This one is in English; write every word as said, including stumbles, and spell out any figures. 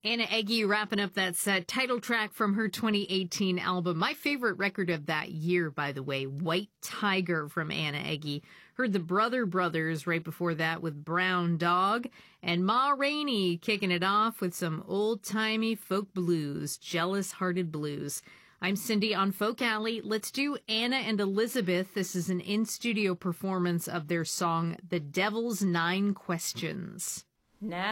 Anna Eggy wrapping up that set. Title track from her twenty eighteen album. My favorite record of that year, by the way, White Tiger from Anna Eggy. Heard the Brother Brothers right before that with Brown Dog. And Ma Rainey kicking it off with some old-timey folk blues, Jealous Hearted Blues. I'm Cindy on Folk Alley. Let's do Anna and Elizabeth. This is an in-studio performance of their song, The Devil's Nine Questions. Now